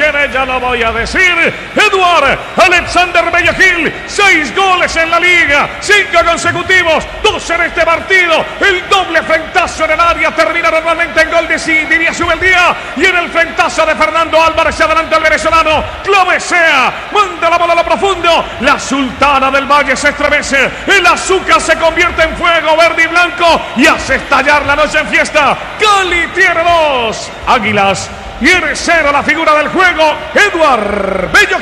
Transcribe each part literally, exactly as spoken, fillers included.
Mosquera, ya lo voy a decir. Eduard Alexander Bello Gil, seis goles en la liga, cinco consecutivos, dos en este partido. El doble frentazo en el área termina normalmente en gol de sí, diría Subeldía. Y en el frentazo de Fernando Álvarez se adelanta el venezolano. Clavecea, manda la bola a lo profundo. La Sultana del Valle se estremece. El azúcar se convierte en fuego verde y blanco y hace estallar la noche en fiesta. Cali tiene dos, Águilas tiene cero. La figura del juego, Eduard Bello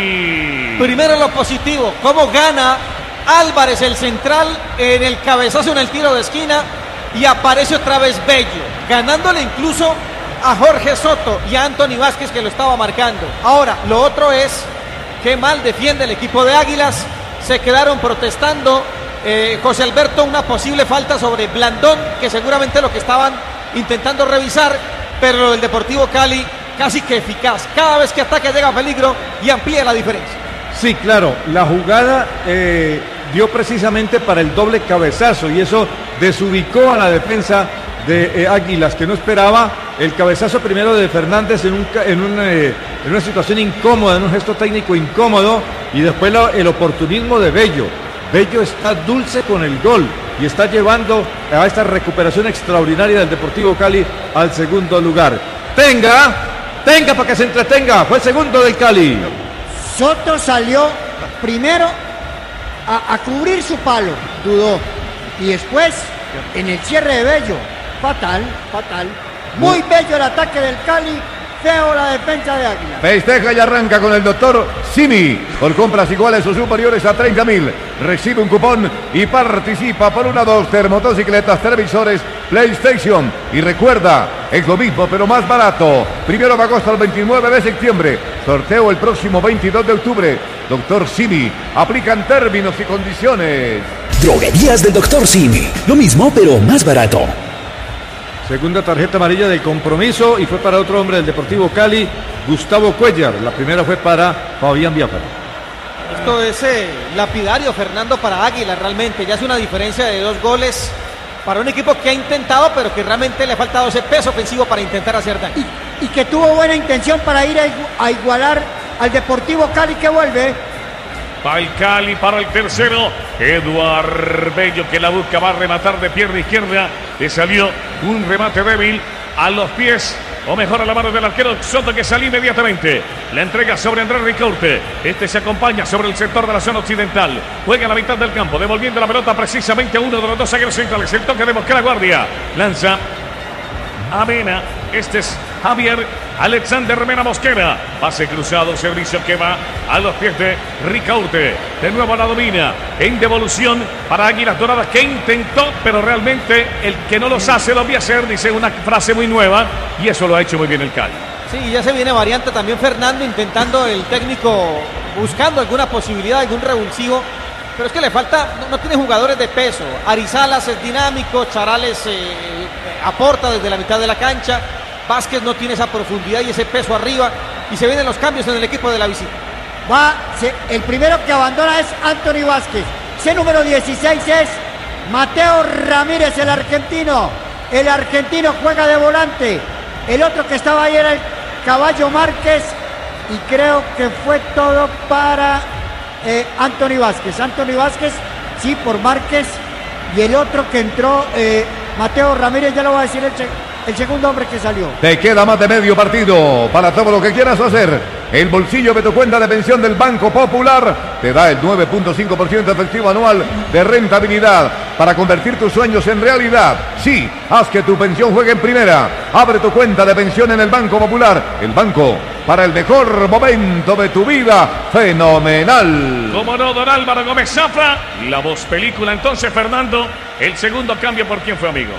Gil. Primero lo positivo, cómo gana Álvarez el central en el cabezazo en el tiro de esquina y aparece otra vez Bello, ganándole incluso a Jorge Soto y a Anthony Vázquez, que lo estaba marcando. Ahora, lo otro es qué mal defiende el equipo de Águilas. Se quedaron protestando. Eh, José Alberto, una posible falta sobre Blandón, que seguramente lo que estaban intentando revisar, pero el Deportivo Cali casi que eficaz. Cada vez que ataca llega a peligro y amplía la diferencia. Sí, claro, la jugada eh, dio precisamente para el doble cabezazo y eso desubicó a la defensa de eh, Águilas, que no esperaba el cabezazo primero de Fernández en, un, en, un, eh, en una situación incómoda, en un gesto técnico incómodo, y después la, el oportunismo de Bello. Bello está dulce con el gol y está llevando a esta recuperación extraordinaria del Deportivo Cali al segundo lugar. Tenga, tenga para que se entretenga, fue el segundo del Cali. Soto salió primero a, a cubrir su palo, dudó, y después en el cierre de Bello, fatal, fatal, muy bello el ataque del Cali, feo la defensa de Águila. Festeja y arranca con el doctor Simi. Por compras iguales o superiores a treinta mil, recibe un cupón y participa por una Duster, motocicletas, televisores, PlayStation. Y recuerda, es lo mismo pero más barato. Primero de agosto al veintinueve de septiembre. Sorteo el próximo veintidós de octubre. Doctor Simi, aplican términos y condiciones. Droguerías del doctor Simi. Lo mismo pero más barato. Segunda tarjeta amarilla del compromiso y fue para otro hombre del Deportivo Cali, Gustavo Cuellar. La primera fue para Fabián Biafara. Esto es eh, lapidario, Fernando, para Águila. Realmente ya es una diferencia de dos goles para un equipo que ha intentado, pero que realmente le ha faltado ese peso ofensivo para intentar hacer daño. Y, y que tuvo buena intención para ir a, igu a igualar al Deportivo Cali, que vuelve. Va el Cali para el tercero. Eduard Bello, que la busca, va a rematar de pierna izquierda. Le salió un remate débil a los pies, o mejor a la mano del arquero Soto, que salió inmediatamente. La entrega sobre Andrés Ricaurte. Este se acompaña sobre el sector de la zona occidental. Juega a la mitad del campo, devolviendo la pelota precisamente a uno de los dos zagueros centrales. El toque de Mosquera, guardia. Lanza a Mena. Este es Javier Alexander Mena Mosquera. Pase cruzado, servicio que va a los pies de Ricaurte. De nuevo la domina en devolución para Águilas Doradas, que intentó, pero realmente el que no los hace lo voy a hacer, dice una frase muy nueva, y eso lo ha hecho muy bien el Cali. Sí, ya se viene variante también Fernando, intentando el técnico, buscando alguna posibilidad, algún revulsivo, pero es que le falta, no, no tiene jugadores de peso. Arizalas es dinámico, Charales eh, aporta desde la mitad de la cancha, Vázquez no tiene esa profundidad y ese peso arriba, y se vienen los cambios en el equipo de la visita. Va, se, el primero que abandona es Anthony Vázquez. Ese número dieciséis es Mateo Ramírez, el argentino. El argentino juega de volante. El otro que estaba ahí era el Caballo Márquez. Y creo que fue todo para eh, Anthony Vázquez. Anthony Vázquez, sí, por Márquez. Y el otro que entró, eh, Mateo Ramírez, ya lo va a decir el, el segundo hombre que salió. Te queda más de medio partido para todo lo que quieras hacer. El bolsillo de tu cuenta de pensión del Banco Popular te da el nueve punto cinco por ciento efectivo anual de rentabilidad para convertir tus sueños en realidad. Sí, haz que tu pensión juegue en primera. Abre tu cuenta de pensión en el Banco Popular. El banco para el mejor momento de tu vida. Fenomenal. Como no, don Álvaro Gómez Zafra. La voz película. Entonces, Fernando, el segundo cambio, ¿por quién fue, amigo?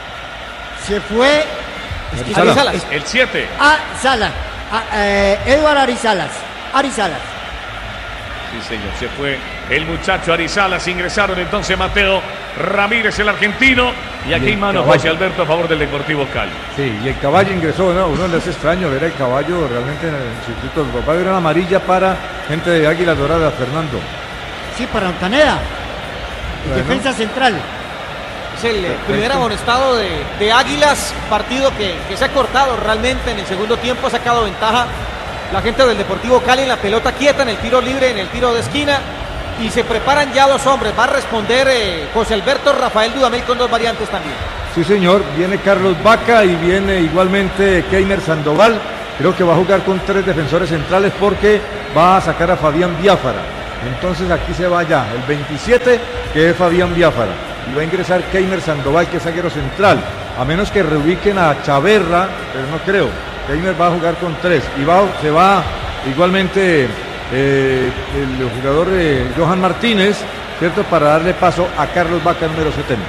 Se fue Arizalas. El siete. A Sala. A, eh, Eduard Arizalas. Arizalas. Sí, señor, se fue el muchacho Arizalas. Ingresaron entonces Mateo Ramírez, el argentino. Y aquí hay mano José Alberto a favor del Deportivo Cali. Sí, y el Caballo ingresó, ¿no? Uno le hace extraño ver el Caballo realmente en el circuito del papá. Era una amarilla para gente de Águilas Doradas, Fernando. Sí, para Ontaneda. Bueno. Defensa central. Es el Perfecto. primer amonestado de, de Águilas, partido que, que se ha cortado realmente en el segundo tiempo, ha sacado ventaja la gente del Deportivo Cali en la pelota quieta, en el tiro libre, en el tiro de esquina. Y se preparan ya dos hombres. Va a responder eh, José Alberto Rafael Dudamel con dos variantes también. Sí, señor. Viene Carlos Vaca y viene igualmente Keimer Sandoval. Creo que va a jugar con tres defensores centrales porque va a sacar a Fabián Biafara. Entonces aquí se va ya el veintisiete, que es Fabián Biafara. Y va a ingresar Keimer Sandoval, que es zaguero central. A menos que reubiquen a Chaverra, pero no creo. Keimer va a jugar con tres. Y va, se va igualmente... Eh, el jugador eh, Johan Martínez, ¿cierto? Para darle paso a Carlos Vaca, número setenta.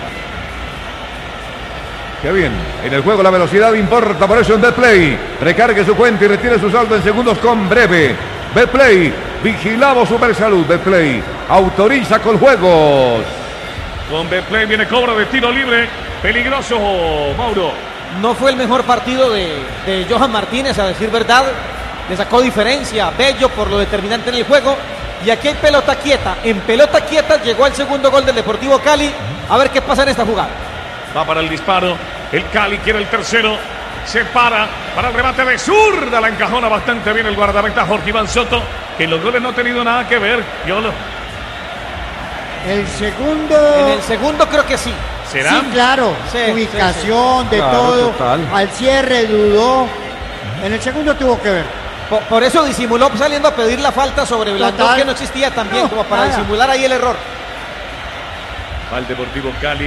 Qué bien, en el juego la velocidad importa, por eso en Betplay recargue su cuenta y retire su saldo en segundos con Breve. Betplay, vigilamos Supersalud. Betplay, autoriza con juegos. Con Betplay viene cobro de tiro libre, peligroso, Mauro. No fue el mejor partido de, de Johan Martínez, a decir verdad. Le sacó diferencia a Bello por lo determinante en el juego. Y aquí hay pelota quieta. En pelota quieta llegó el segundo gol del Deportivo Cali. A ver qué pasa en esta jugada. Va para el disparo. El Cali quiere el tercero. Se para para el remate de zurda. La encajona bastante bien el guardameta Jorge Iván Soto, que los goles no ha tenido nada que ver. Yo lo... El segundo. En el segundo creo que sí. ¿Será? Sí, claro. Sí, Ubicación, sí, sí. de Claro, todo. total. Al cierre dudó. En el segundo tuvo que ver. Por, por eso disimuló saliendo a pedir la falta sobre Blandón, Total. que no existía también, No, como para nada. disimular ahí el error. Va el Deportivo Cali.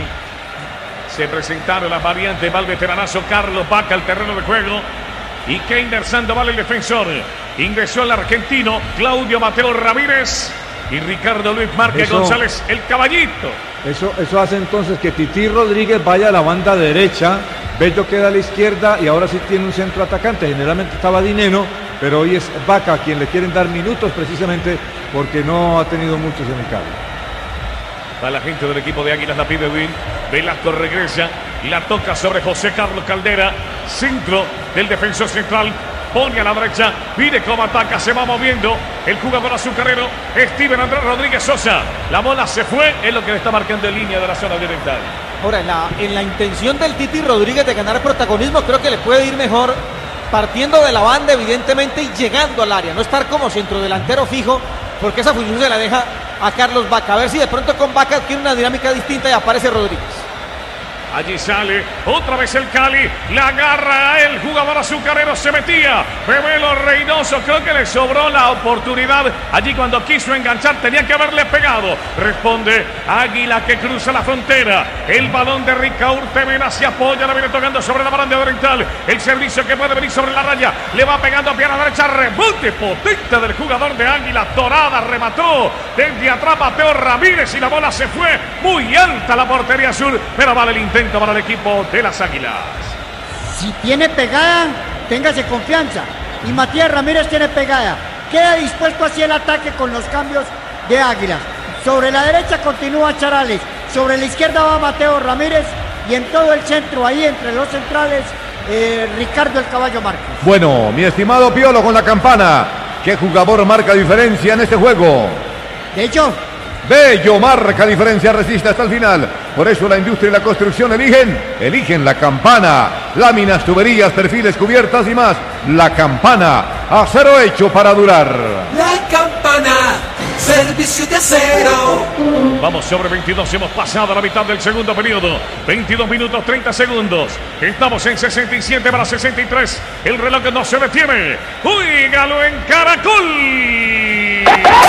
Se presentaron las variantes. Va el veteranazo Carlos Vaca al terreno de juego. Y Keimer Sandoval, el defensor. Ingresó el argentino Claudio Mateo Ramírez. Y Ricardo Luis Márquez Eso- González, el caballito. Eso, eso hace entonces que Tití Rodríguez vaya a la banda derecha, Bello queda a la izquierda y ahora sí tiene un centro atacante. Generalmente estaba Dineno, pero hoy es Vaca quien le quieren dar minutos precisamente porque no ha tenido muchos en el Cali. Va la gente del equipo de Águilas, la pide Will. Velasco regresa y la toca sobre José Carlos Caldera. Centro del defensor central. Pone a la derecha, mire cómo ataca, se va moviendo el jugador azucarero, Steven Andrés Rodríguez Sosa. La bola se fue, es lo que le está marcando en línea de la zona directa. Ahora, en la, en la intención del Titi Rodríguez de ganar protagonismo, creo que le puede ir mejor partiendo de la banda, evidentemente, y llegando al área. No estar como centrodelantero fijo, porque esa función se la deja a Carlos Vaca. A ver si de pronto con Vaca tiene una dinámica distinta y aparece Rodríguez. Allí sale otra vez el Cali, la agarra el jugador azucarero, se metía Bebelo Reynoso, creo que le sobró la oportunidad allí cuando quiso enganchar, tenía que haberle pegado. Responde Águila que cruza la frontera, el balón de Ricaúr Temena se apoya, la viene tocando sobre la baranda oriental, el servicio que puede venir sobre la raya, le va pegando a pierna derecha, rebote potente del jugador de Águila Dorada, remató desde atrás Mateo Ramírez y la bola se fue muy alta la portería sur, pero vale el intento para el equipo de las Águilas. Si tiene pegada, téngase confianza. Y Matías Ramírez tiene pegada. Queda dispuesto hacia el ataque con los cambios de Águilas. Sobre la derecha continúa Charales. Sobre la izquierda va Mateo Ramírez. Y en todo el centro, ahí entre los centrales, eh, Ricardo el Caballo Márquez. Bueno, mi estimado Piolo con la campana. ¿Qué jugador marca diferencia en este juego? De hecho, Bello marca diferencia, resiste hasta el final. Por eso la industria y la construcción eligen, eligen la campana. Láminas, tuberías, perfiles, cubiertas y más. La campana, acero hecho para durar. La campana, servicio de acero. Vamos sobre veintidós, hemos pasado la mitad del segundo periodo. veintidós minutos, treinta segundos. Estamos en sesenta y siete para sesenta y tres. El reloj no se detiene. ¡Uígalo en Caracol!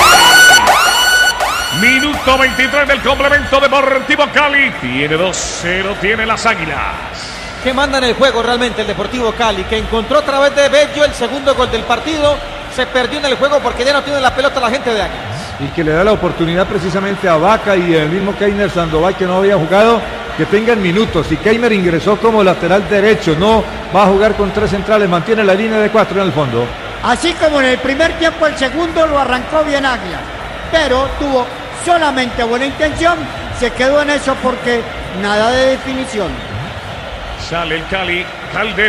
Minuto veintitrés del complemento Deportivo Cali. Tiene dos cero, tiene las Águilas. Que manda en el juego realmente el Deportivo Cali, que encontró a través de Bello el segundo gol del partido. Se perdió en el juego porque ya no tiene la pelota la gente de Águilas. Y que le da la oportunidad precisamente a Vaca y el mismo Keimer Sandoval, que no había jugado, que tengan minutos. Y Keimer ingresó como lateral derecho, no va a jugar con tres centrales, mantiene la línea de cuatro en el fondo. así como en el primer tiempo, el segundo lo arrancó bien Águila. Pero tuvo solamente buena intención, se quedó en eso porque nada de definición. Sale el Cali, Caldera,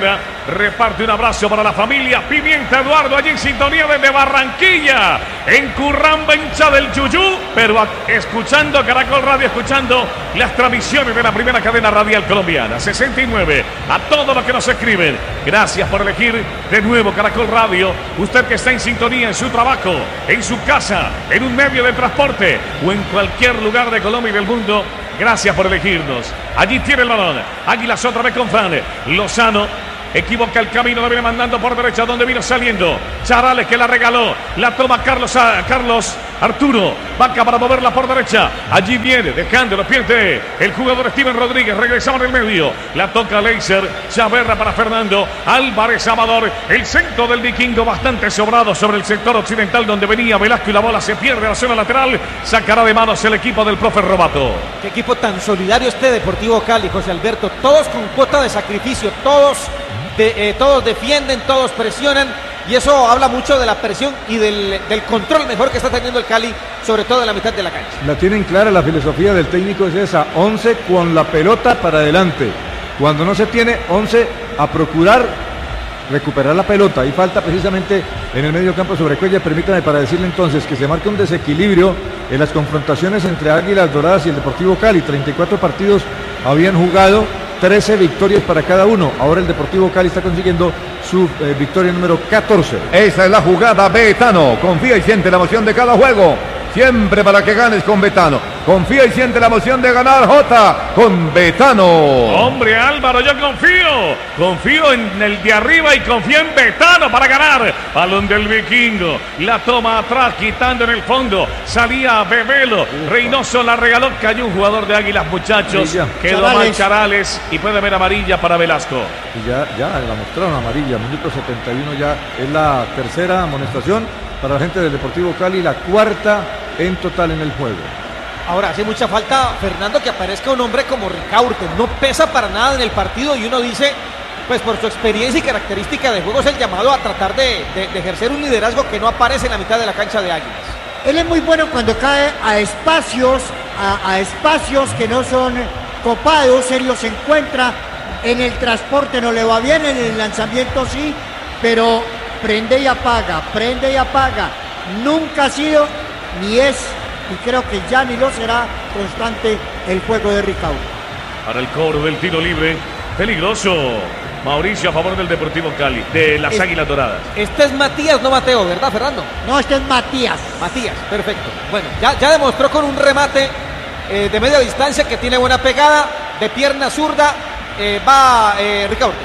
reparte un abrazo para la familia Pimienta Eduardo, allí en sintonía desde Barranquilla, en Curramba, hincha del Yuyú, pero a, escuchando Caracol Radio, escuchando las transmisiones de la primera cadena radial colombiana. Sesenta y nueve, a todos los que nos escriben, gracias por elegir de nuevo Caracol Radio. Usted que está en sintonía en su trabajo, en su casa, en un medio de transporte o en cualquier lugar de Colombia y del mundo, gracias por elegirnos. Allí tiene el balón. Águilas otra vez con Fan. Lozano equivoca el camino, lo viene mandando por derecha, donde vino saliendo Charales, que la regaló, la toma Carlos, a, Carlos Arturo, vaca para moverla por derecha, allí viene, dejando los pies de el jugador Steven Rodríguez, regresamos en el medio, la toca Leiser, Chaverra para Fernando, Álvarez Amador, el centro del vikingo bastante sobrado sobre el sector occidental donde venía Velasco y la bola se pierde a la zona lateral, sacará de manos el equipo del profe Robato. Qué equipo tan solidario este Deportivo Cali, José Alberto, todos con cuota de sacrificio, todos De, eh, todos defienden, todos presionan y eso habla mucho de la presión y del, del control mejor que está teniendo el Cali, sobre todo en la mitad de la cancha. La tienen clara, la filosofía del técnico es esa, once con la pelota para adelante. Cuando no se tiene, once a procurar recuperar la pelota. Y falta precisamente en el medio campo sobre Cuellar. Permítame para decirle entonces que se marca un desequilibrio en las confrontaciones entre Águilas Doradas y el Deportivo Cali. treinta y cuatro partidos habían jugado, trece victorias para cada uno. Ahora el Deportivo Cali está consiguiendo su eh, victoria número catorce. Esa es la jugada Betano. Confía y siente la emoción de cada juego. Siempre para que ganes con Betano. Confía y siente la emoción de ganar Jota con Betano. Hombre Álvaro, yo confío. Confío en el de arriba y confío en Betano para ganar. Balón del vikingo. La toma atrás, quitando en el fondo. Salía Bebelo. Reynoso la regaló. Cayó un jugador de Águilas, muchachos. Amarilla. Quedó Charales. mal Charales y puede haber amarilla para Velasco. Y ya, ya la mostraron amarilla. Minuto setenta y uno ya es la tercera amonestación para la gente del Deportivo Cali, la cuarta en total en el juego. Ahora hace mucha falta, Fernando, que aparezca un hombre como Ricaurte. No pesa para nada en el partido y uno dice, pues por su experiencia y característica de juego es el llamado a tratar de, de, de ejercer un liderazgo que no aparece en la mitad de la cancha de Águilas. Él es muy bueno cuando cae a espacios, a, a espacios que no son copados. Serio se encuentra en el transporte, no le va bien, en el lanzamiento sí, pero prende y apaga, prende y apaga. Nunca ha sido, ni es, y creo que ya ni lo será, constante el juego de Ricaurte. Para el cobro del tiro libre, peligroso. Mauricio a favor del Deportivo Cali, de las Es- Águilas Doradas. Este es Matías, no Mateo, ¿verdad, Fernando? No, este es Matías. Matías, perfecto. Bueno, ya, ya demostró con un remate eh, de media distancia que tiene buena pegada, de pierna zurda, eh, va eh, Ricaurte.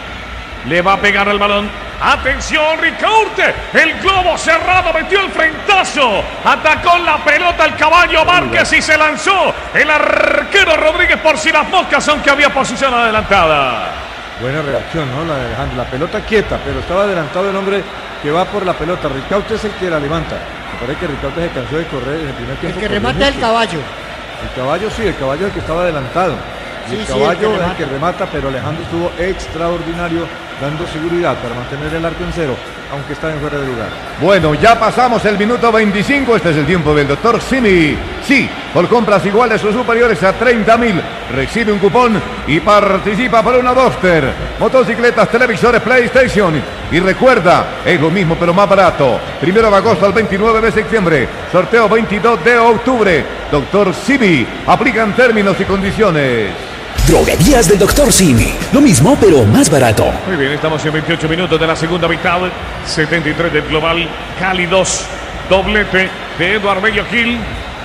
Le va a pegar el balón. Atención, Ricaurte. El globo cerrado, metió el frentazo. Atacó la pelota el caballo Márquez y se lanzó el arquero Rodríguez por si las moscas, aunque había posición adelantada. Buena reacción, ¿no? La de Alejandro. La pelota quieta, pero estaba adelantado el hombre que va por la pelota. Ricaurte es el que la levanta. Me parece que Ricaurte se cansó de correr en el primer El tiempo. que corrió remata el mucho. caballo. El caballo sí, el caballo es el que estaba adelantado. Y Sí, el sí, caballo el que es el remata. que remata, pero Alejandro estuvo extraordinario dando seguridad para mantener el arco en cero, aunque estaba en fuera de lugar. Bueno, ya pasamos el minuto veinticinco. Este es el tiempo del doctor Simi. Sí, por compras iguales o superiores a treinta mil, recibe un cupón y participa por una Duster, motocicletas, televisores, PlayStation. Y recuerda, es lo mismo pero más barato. Primero de agosto al veintinueve de septiembre. Sorteo veintidós de octubre. Doctor Simi. Aplican términos y condiciones. Droguerías del doctor Simi. Lo mismo, pero más barato. Muy bien, estamos en veintiocho minutos de la segunda mitad. setenta y tres del global. Cali dos. Doblete de Eduard Bello Gil.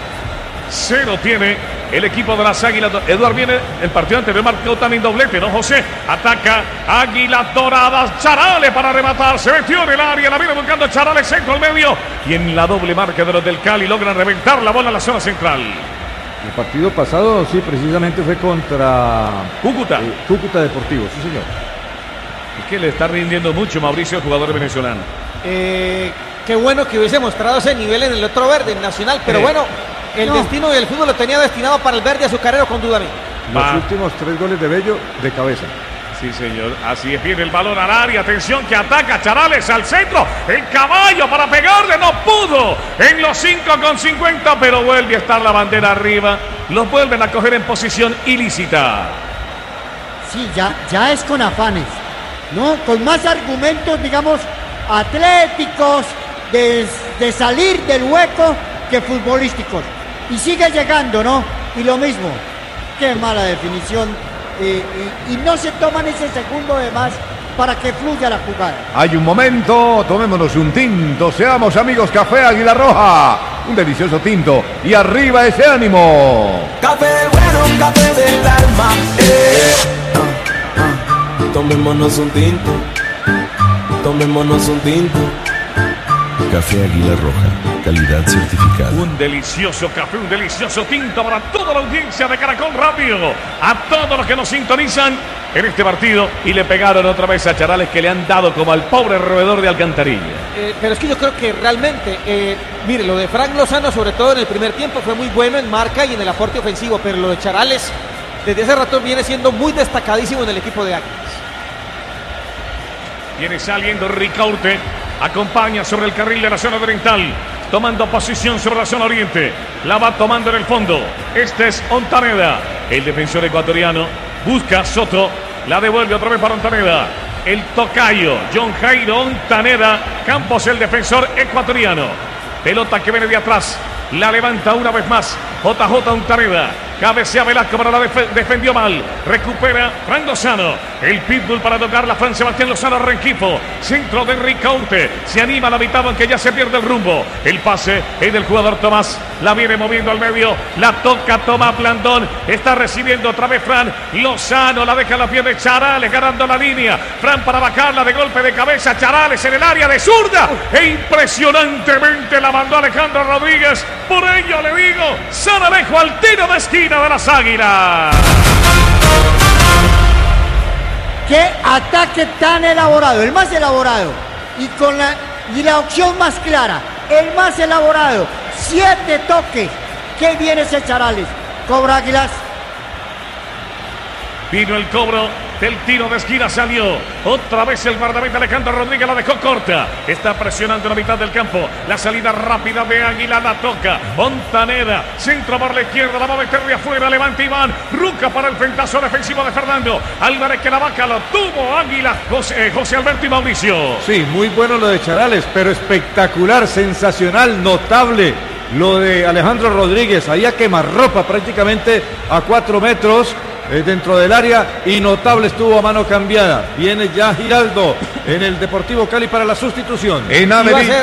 Cero tiene el equipo de las Águilas. Eduard viene, el partido anterior marcó también doblete, ¿no, José? Ataca Águilas Doradas. Charales para rematar. Se metió en el área. La viene buscando Charales, centro al medio. Y en la doble marca de los del Cali logran reventar la bola en la zona central. El partido pasado, sí, precisamente fue contra Cúcuta. eh, Cúcuta Deportivo, sí señor. Es que le está rindiendo mucho Mauricio, el jugador venezolano. Eh, qué bueno que hubiese mostrado ese nivel en el otro verde, en Nacional, pero Eh. bueno, el No. destino del fútbol lo tenía destinado para el verde azucarero con duda alguna. Los Va. últimos tres goles de Bello de cabeza. Sí, señor. Así es, viene el balón al área. Atención que ataca Charales al centro. El caballo para pegarle. No pudo. En los cinco con cincuenta, pero vuelve a estar la bandera arriba. Los vuelven a coger en posición ilícita. Sí, ya, ya es con afanes. ¿no? Con más argumentos, digamos, atléticos, de, de salir del hueco que futbolísticos. Y sigue llegando, ¿no? Y lo mismo. Qué mala definición. Eh, y, y no se toman ese segundo de más para que fluya la jugada. Hay un momento, tomémonos un tinto, seamos amigos Café Águila Roja. Un delicioso tinto y arriba ese ánimo. Café bueno, café del alma. Eh. Ah, ah. Tomémonos un tinto. Tomémonos un tinto. Café Águila Roja, calidad certificada. Un delicioso café, un delicioso tinto para toda la audiencia de Caracol Radio. A todos los que nos sintonizan en este partido. Y le pegaron otra vez a Charales, que le han dado como al pobre roedor de alcantarilla. Eh, pero es que yo creo que realmente, eh, mire, lo de Frank Lozano, sobre todo en el primer tiempo, fue muy bueno en marca y en el aporte ofensivo. Pero lo de Charales, desde hace rato viene siendo muy destacadísimo en el equipo de Águilas. Viene saliendo Ricaurte. Acompaña sobre el carril de la zona oriental, tomando posición sobre la zona oriente. La va tomando en el fondo. Este es Ontaneda, el defensor ecuatoriano. Busca Soto, la devuelve otra vez para Ontaneda. El tocayo, John Jairo Ontaneda. Campos, el defensor ecuatoriano. Pelota que viene de atrás, la levanta una vez más J J Ontaneda. Cabecea Velasco, pero la def defendió mal. Recupera Fran Lozano. El pitbull para tocar la Fran Sebastián Lozano Rengifo. Centro de Ricaurte. Se anima a la mitad, aunque ya se pierde el rumbo. El pase es del jugador Tomás. La viene moviendo al medio. La toca Tomás Blandón. Está recibiendo otra vez Fran Lozano. La deja a la pie de Charales, ganando la línea. Fran para bajarla de golpe de cabeza. Charales en el área de zurda. E impresionantemente la mandó Alejandro Rodríguez. Por ello le digo, Saramejo al tiro de esquina de las Águilas. Qué ataque tan elaborado, el más elaborado y con la, y la opción más clara, el más elaborado. Siete toques. Qué bien ese Charales. Cobra Águilas. Vino el cobro del tiro de esquina, salió otra vez el guardameta Alejandro Rodríguez, la dejó corta. Está presionando la mitad del campo. La salida rápida de Águila, la toca Montaneda, centro por la izquierda, la va a meter de afuera, levanta Iván Ruca para el frentazo defensivo de Fernando Álvarez, que la vaca lo tuvo Águila. José, eh, José Alberto y Mauricio. Sí, muy bueno lo de Charales, pero espectacular, sensacional, notable lo de Alejandro Rodríguez, ahí a quemarropa prácticamente a cuatro metros eh, dentro del área, y notable estuvo a mano cambiada. Viene ya Giraldo en el Deportivo Cali para la sustitución. En Avevilla.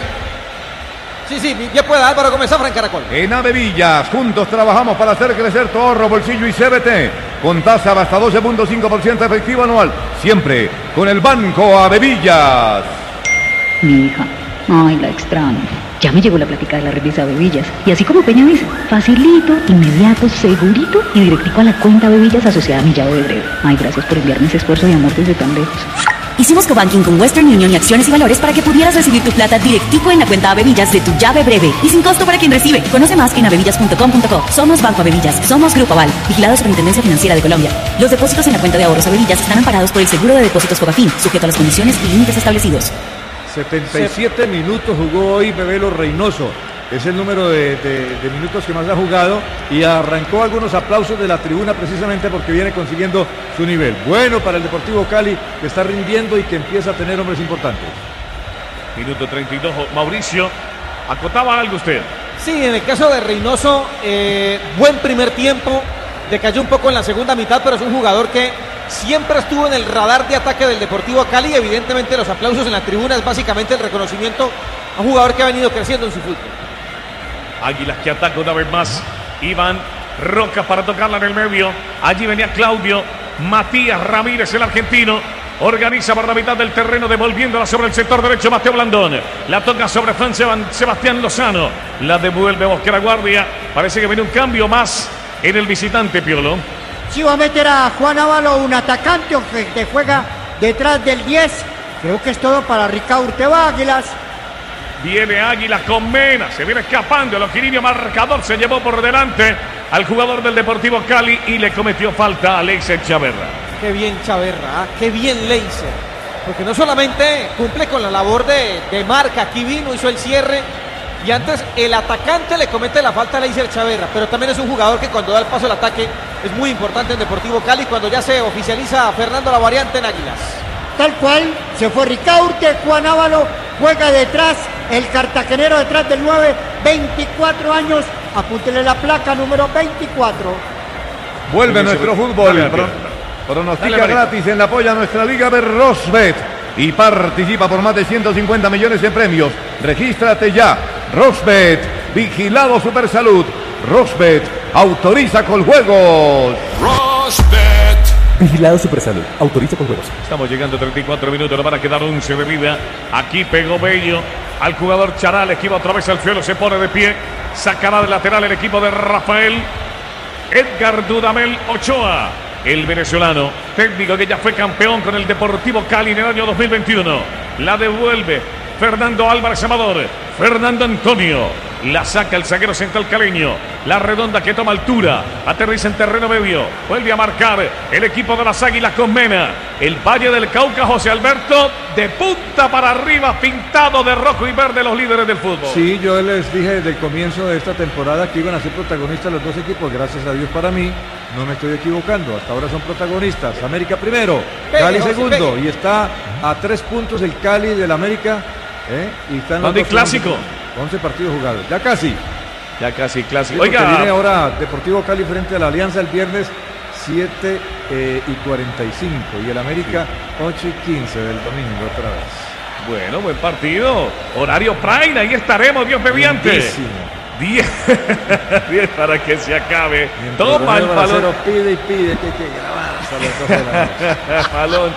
Sí, sí, ya puede Álvaro comenzar Fran Caracol. En Avevillas, juntos trabajamos para hacer crecer tu ahorro, bolsillo y C B T. Con tasa hasta doce punto cinco por ciento efectivo anual. Siempre con el Banco Avevillas. Mi hija, ay, la extraño. Ya me llegó la plática de la revista Avevillas. Y así como Peña dice, facilito, inmediato, segurito y directico a la cuenta Avevillas asociada a mi llave de breve. Ay, gracias por enviarme ese esfuerzo de amor desde tan lejos. Hicimos cobanking con Western Union y acciones y valores para que pudieras recibir tu plata directico en la cuenta Avevillas de tu llave breve y sin costo para quien recibe. Conoce más en avevillas punto com punto co. Somos Banco Avevillas, somos Grupo Aval, vigilado Superintendencia Financiera de Colombia. Los depósitos en la cuenta de ahorros Avevillas están amparados por el seguro de depósitos Fogafín, sujeto a las condiciones y límites establecidos. setenta y siete minutos jugó hoy Bebelo Reynoso. Es el número de, de, de minutos que más ha jugado, y arrancó algunos aplausos de la tribuna precisamente porque viene consiguiendo su nivel. Bueno para el Deportivo Cali, que está rindiendo y que empieza a tener hombres importantes. Minuto treinta y dos, Mauricio, ¿acotaba algo usted? Sí, en el caso de Reynoso, eh, buen primer tiempo, decayó un poco en la segunda mitad, pero es un jugador que siempre estuvo en el radar de ataque del Deportivo Cali, y evidentemente los aplausos en la tribuna es básicamente el reconocimiento a un jugador que ha venido creciendo en su fútbol. Águilas que ataca una vez más. Iván Roca para tocarla en el medio. Allí venía Claudio Matías Ramírez, el argentino. Organiza por la mitad del terreno, devolviéndola sobre el sector derecho Mateo Blandón. La toca sobre Fran Sebastián Lozano. La devuelve Bosquera Guardia. Parece que viene un cambio más en el visitante, Piolo. Si va a meter a Juan Ávalo, un atacante que juega detrás del diez. Creo que es todo para Ricaurte. Va Águilas. Viene Águila con Mena, se viene escapando. El Ojirinio marcador se llevó por delante al jugador del Deportivo Cali y le cometió falta a Leiser Chaverra. Qué bien Chaverra, ¿eh? Qué bien Leiser. Porque no solamente cumple con la labor de, de marca, aquí vino, hizo el cierre, y antes el atacante le comete la falta a Leiser Chaverra, pero también es un jugador que cuando da el paso al ataque es muy importante en Deportivo Cali, cuando ya se oficializa Fernando la variante en Águilas. tal cual, se fue Ricaurte, Juan Ávalo juega detrás, el cartagenero detrás del nueve, veinticuatro años, apúntele la placa número veinticuatro. Vuelve nuestro fútbol. Pro, pronostica Dale, gratis en la polla nuestra liga de Rosbet y participa por más de ciento cincuenta millones de premios. Regístrate ya. Rosbet, vigilado Supersalud. Rosbet, autoriza con juegos. Rosbet. Vigilado Supersalud. Autoriza con juegos. Estamos llegando a treinta y cuatro minutos, le van a quedar once de vida. Aquí pegó Bello al jugador Charal, esquiva otra vez al suelo, se pone de pie, sacará de lateral el equipo de Rafael Edgar Dudamel Ochoa, el venezolano, técnico que ya fue campeón con el Deportivo Cali en el año dos mil veintiuno. La devuelve Fernando Álvarez Amador, Fernando Antonio, la saca el zaguero central caleño, la redonda que toma altura, aterriza en terreno medio, vuelve a marcar el equipo de las Águilas con Mena, el Valle del Cauca, José Alberto, de punta para arriba, pintado de rojo y verde los líderes del fútbol. Sí, yo les dije desde el comienzo de esta temporada que iban a ser protagonistas los dos equipos, gracias a Dios para mí, no me estoy equivocando, hasta ahora son protagonistas, América primero, Cali segundo, y está a tres puntos el Cali del América. ¿Eh? Y están los dos clásico. once partidos jugados, ya casi. Ya casi clásico. Sí, Oiga, viene ahora Deportivo Cali frente a la Alianza el viernes siete eh, y cuarenta y cinco y el América ocho y quince del domingo otra vez. Bueno, buen partido. Horario prime, ahí estaremos, Dios mediante. diez para que se acabe. Mientras Toma el balón. Pide y pide que hay que grabar hasta las doce de la noche. Balón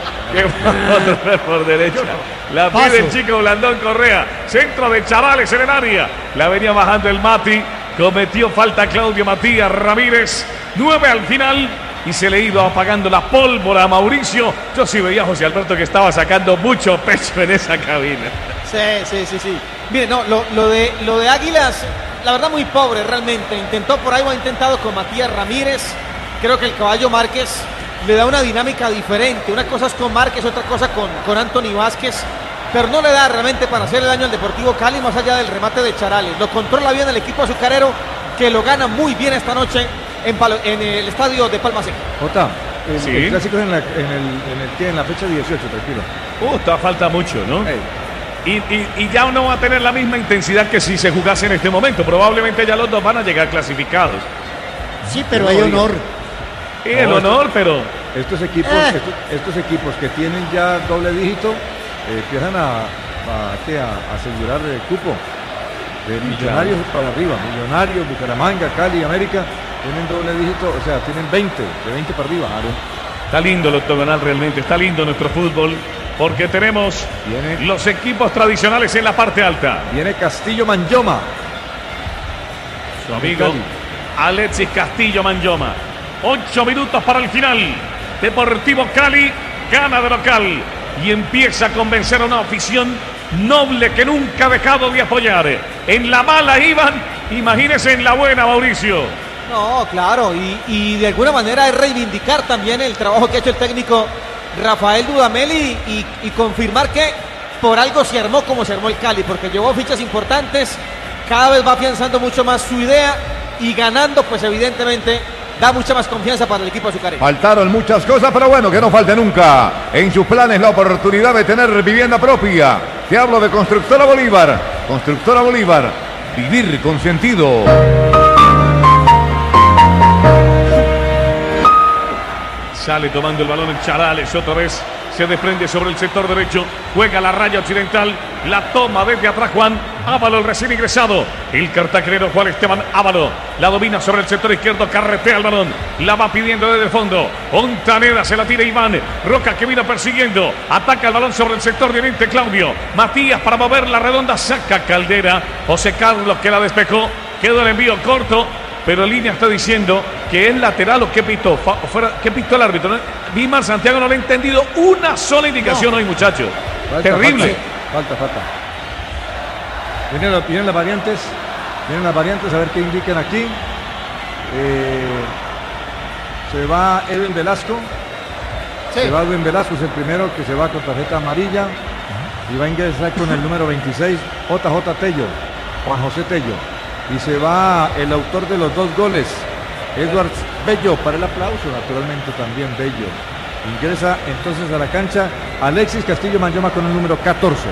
que va por derecha. La Paso. pide el chico Blandón Correa. Centro de Chavales en el área. La venía bajando el Mati. Cometió falta Claudio Matías Ramírez. Nueve al final. Y se le iba apagando la pólvora a Mauricio. Yo sí veía a José Alberto que estaba sacando mucho pecho en esa cabina. Sí, sí, sí, sí. Mire, no, lo, lo, de, lo de Águilas, la verdad muy pobre realmente. Intentó por ahí, o ha intentado con Matías Ramírez. Creo que el Caballo Márquez le da una dinámica diferente. Una cosa es con Márquez, otra cosa con, con Anthony Vázquez. Pero no le da realmente para hacerle daño al Deportivo Cali más allá del remate de Charales. Lo controla bien el equipo azucarero, que lo gana muy bien esta noche en, Palo, en el estadio de Palma Seca. Jota, el, ¿Sí? el clásico es en la, en el, en el, en la fecha dieciocho, tranquilo. Uh, está falta mucho, ¿no? Hey. Y, y, y ya no va a tener la misma intensidad que si se jugase en este momento. Probablemente ya los dos van a llegar clasificados. Sí, pero hay honor. Sí, el No, honor, estos, pero... Estos equipos, Eh. estos, estos equipos que tienen ya doble dígito eh, empiezan a, a, ¿qué? a, a asegurar el cupo. De Millonarios para arriba. Millonarios, Bucaramanga, Cali, América tienen doble dígito, o sea, tienen veinte, de veinte para arriba. Está lindo el octogonal realmente, está lindo nuestro fútbol, porque tenemos Viene. los equipos tradicionales en la parte alta. Viene Castillo Manyoma. Su amigo Cali. Alexis Castillo Manyoma. Ocho minutos para el final. Deportivo Cali gana de local y empieza a convencer a una afición noble que nunca ha dejado de apoyar. En la mala iban, imagínense en la buena, Mauricio. No, claro, y, y de alguna manera es reivindicar también el trabajo que ha hecho el técnico Rafael Dudamel y, y, y confirmar que por algo se armó como se armó el Cali, porque llevó fichas importantes, cada vez va afianzando mucho más su idea y ganando, pues evidentemente da mucha más confianza para el equipo azucarero. Faltaron muchas cosas, pero bueno, que no falte nunca en sus planes la oportunidad de tener vivienda propia. Te hablo de Constructora Bolívar. Constructora Bolívar, vivir con sentido. Sale tomando el balón en Charales, otra vez se desprende sobre el sector derecho, juega la raya occidental, la toma desde atrás Juan Ávalo, el recién ingresado, el cartagenero Juan Esteban Ávalo, la domina sobre el sector izquierdo, carretea el balón, la va pidiendo desde el fondo, Ontaneda se la tira Iván, Roca que vino persiguiendo, ataca el balón sobre el sector de oriente Claudio, Matías para mover la redonda, saca Caldera, José Carlos que la despejó, quedó el envío corto, pero en línea está diciendo que es lateral o qué pitó, Fa, fuera, qué pitó el árbitro. ¿No? Bimar Santiago no le ha entendido una sola indicación no. hoy, muchachos. Terrible. Falta, falta. falta. Vienen, la, vienen las variantes, vienen las variantes, a ver qué indican aquí. Eh, se va Edwin Velasco. Sí. Se va Edwin Velasco, es el primero que se va con tarjeta amarilla. Uh-huh. Y va a ingresar con el número veintiséis, J J Tello, Juan José Tello. Y se va el autor de los dos goles, Edward Bello, para el aplauso, naturalmente también Bello. Ingresa entonces a la cancha Alexis Castillo Manyoma con el número catorce.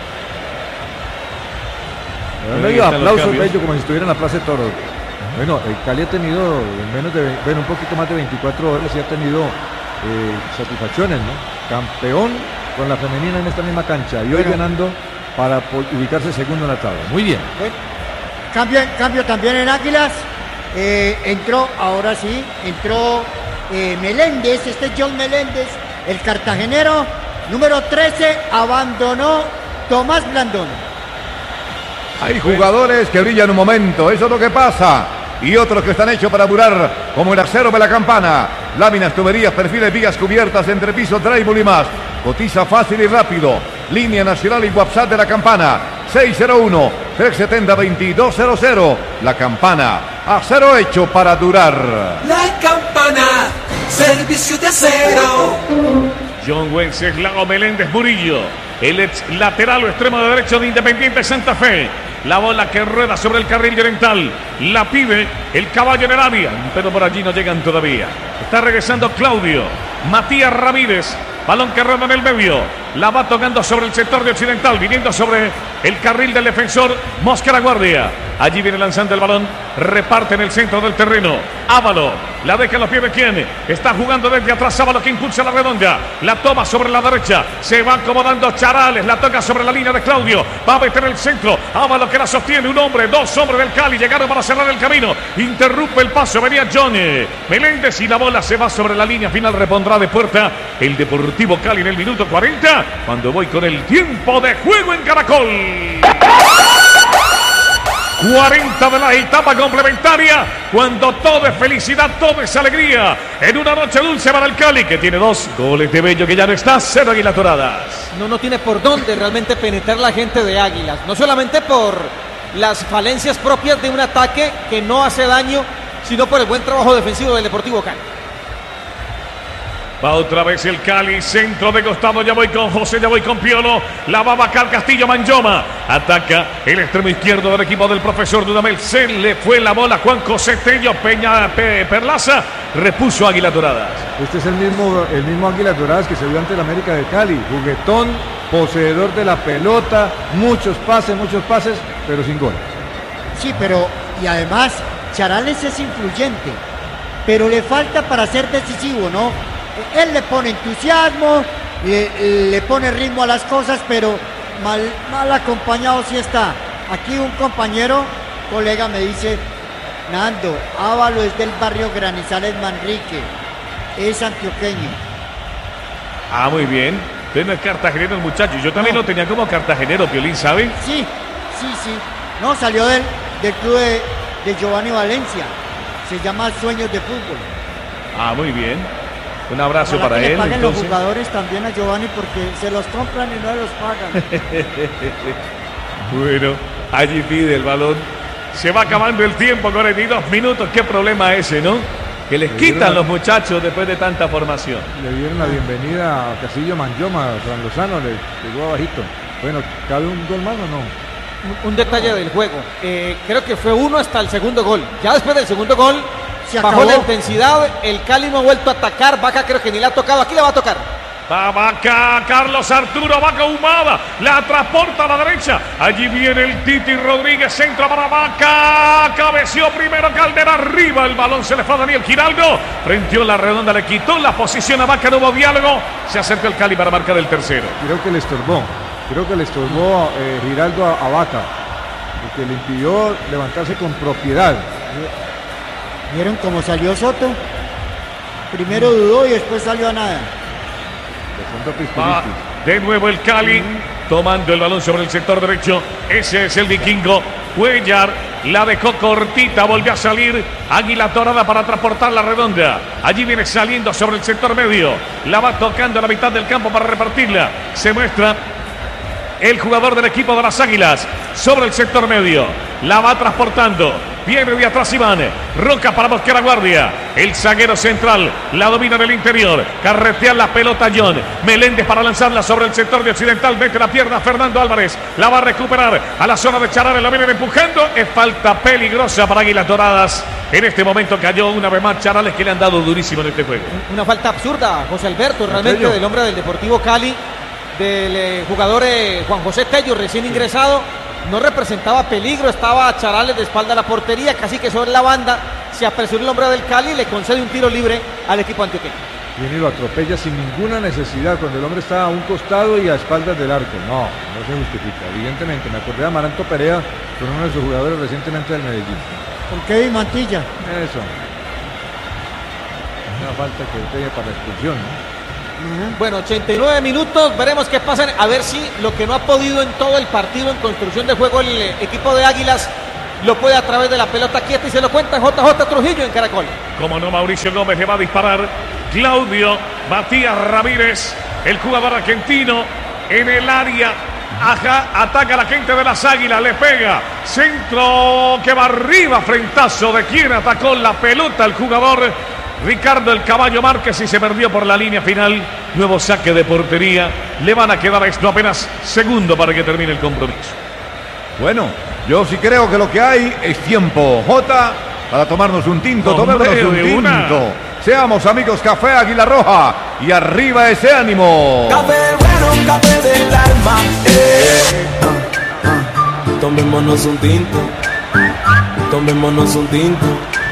Medio aplauso bello como si estuviera en la Plaza de Toros. Bueno, el Cali ha tenido en menos de, bueno, un poquito más de veinticuatro horas y ha tenido eh, satisfacciones, ¿no? Campeón con la femenina en esta misma cancha y hoy bueno, ganando para ubicarse segundo en la tabla. Muy bien. Bueno, cambio, cambio también en Águilas. Eh, entró, ahora sí, entró eh, Meléndez, este John Meléndez, el cartagenero, número trece, abandonó Tomás Blandón. Hay jugadores que brillan un momento, eso es lo que pasa. Y otros que están hechos para durar, como el acero de la campana. Láminas, tuberías, perfiles, vigas cubiertas, entrepiso, drywall y más. Cotiza fácil y rápido. Línea nacional y WhatsApp de la campana. seis cero uno, tres siete cero, dos dos cero cero. La campana, acero hecho para durar. La campana, servicio de acero. John Wenceslao Meléndez Murillo, el ex lateral o extremo de derecho de Independiente Santa Fe. La bola que rueda sobre el carril oriental. La pide el caballo en el área, pero por allí no llegan todavía. Está regresando Claudio. Matías Ramírez. Balón que rueda en el medio. La va tocando sobre el sector de occidental, viniendo sobre el carril del defensor Mosca La Guardia. Allí viene lanzando el balón. Reparte en el centro del terreno. Ávalo. La deja en los pies de quién. Está jugando desde atrás Ávalo, que impulsa la redonda. La toma sobre la derecha. Se va acomodando Charales. La toca sobre la línea de Claudio. Va a meter el centro. Ávalo que la sostiene. Un hombre, dos hombres del Cali. Llegaron para cerrar el camino. Interrumpe el paso. Venía Johnny Meléndez y la bola se va sobre la línea final. Repondrá de puerta el Deportivo Cali en el minuto cuarenta. Cuando voy con el tiempo de juego en Caracol. cuarenta de la etapa complementaria, cuando todo es felicidad, todo es alegría, en una noche dulce para el Cali, que tiene dos goles de Bello, que ya no está, cero Águilas Doradas. No, no tiene por dónde realmente penetrar la gente de Águilas, no solamente por las falencias propias de un ataque que no hace daño, sino por el buen trabajo defensivo del Deportivo Cali. Va otra vez el Cali, centro de costado, ya voy con José, ya voy con Piolo, la va a vacar Castillo Manyoma, ataca el extremo izquierdo del equipo del profesor Dudamel, se le fue la bola Juan José Tello, Peña Pe, Perlaza, repuso Águilas Doradas. Este es el mismo, el mismo Águilas Doradas que se vio ante el América de Cali, juguetón, poseedor de la pelota, muchos pases, muchos pases, pero sin gol. Sí, pero, y además, Charales es influyente, pero le falta para ser decisivo, ¿no? Él le pone entusiasmo, le, le pone ritmo a las cosas, pero mal, mal acompañado sí está. Aquí un compañero, colega, me dice: Nando, Ávalo es del barrio Granizales Manrique, es antioqueño. Ah, muy bien. Usted no es cartagenero el muchacho. Yo también no. Lo tenía como cartagenero, Piolín, ¿sabe? Sí, sí, sí. No, salió del, del club de, de Giovanni Valencia. Se llama Sueños de Fútbol. Ah, muy bien. Un abrazo Ojalá para que él. Le paguen entonces. Los jugadores también a Giovanni, porque se los compran y no los pagan. Bueno, allí pide el balón. Se va acabando el tiempo, cuarenta y dos minutos. Qué problema ese, ¿no? Que les quitan la... los muchachos después de tanta formación. Le dieron la bienvenida a Castillo Manyoma, a Fran Lozano, le llegó abajito. Bueno, ¿cabe un gol más o no? Un, un detalle del juego. Eh, creo que fue uno hasta el segundo gol. Ya después del segundo gol, se bajó acabó la intensidad. El Cali no ha vuelto a atacar. Vaca creo que ni le ha tocado. Aquí le va a tocar. Va Vaca, Carlos Arturo, Vaca Humada, la transporta a la derecha. Allí viene el Titi Rodríguez, centro para Vaca. Cabeció primero Caldera, arriba el balón, se le fue a Daniel Giraldo. Frenteó la redonda, le quitó la posición a Vaca, no hubo diálogo. Se acerca el Cali para marcar el tercero. Creo que le estorbó, creo que le estorbó eh, Giraldo a, a Vaca, porque le impidió levantarse con propiedad. ¿Vieron cómo salió Soto? Primero dudó y después salió a nada. Va de nuevo el Cali, tomando el balón sobre el sector derecho. Ese es el vikingo. Cuellar la dejó cortita, volvió a salir. Águila Dorada para transportar la redonda. Allí viene saliendo sobre el sector medio. La va tocando a la mitad del campo para repartirla. Se muestra el jugador del equipo de las Águilas sobre el sector medio. La va transportando. Viene de atrás Iván. Roca para buscar a guardia. El zaguero central la domina del interior. Carretea la pelota John. Meléndez para lanzarla sobre el sector de occidental. Mete la pierna Fernando Álvarez. La va a recuperar a la zona de Charales. La vienen empujando. Es falta peligrosa para Águilas Doradas. En este momento cayó una vez más Charales, que le han dado durísimo en este juego. Una falta absurda, José Alberto, realmente del hombre del Deportivo Cali, del eh, jugador eh, Juan José Tello, recién ingresado. No representaba peligro, estaba Charales de espalda a la portería, casi que sobre la banda. Se apresuró el hombre del Cali y le concede un tiro libre al equipo antioqueño. Viene y lo atropella sin ninguna necesidad, cuando el hombre está a un costado y a espaldas del arco. No, no se justifica, evidentemente. Me acordé de Amaranto Perea, con uno de sus jugadores recientemente del Medellín. Con Kevin Mantilla. Eso. Una falta que tiene para la expulsión, ¿no? Bueno, ochenta y nueve minutos, veremos qué pasa, a ver si lo que no ha podido en todo el partido en construcción de juego el equipo de Águilas lo puede a través de la pelota quieta, y se lo cuenta J J Trujillo en Caracol. Como no, Mauricio Gómez le va a disparar. Claudio Matías Ramírez, el jugador argentino, en el área. Ajá, ataca a la gente de las Águilas, le pega, centro que va arriba, frentazo de quien atacó la pelota, el jugador Ricardo el Caballo Márquez, y se perdió por la línea final. Nuevo saque de portería, le van a quedar esto apenas segundo para que termine el compromiso. Bueno, yo sí creo que lo que hay es tiempo, Jota, para tomarnos un tinto, tomarnos un tinto. Una. Seamos amigos, Café Águila Roja, y arriba ese ánimo. Café bueno, café del alma. Eh. Ah, ah. Tomémonos un tinto. Tomémonos un tinto.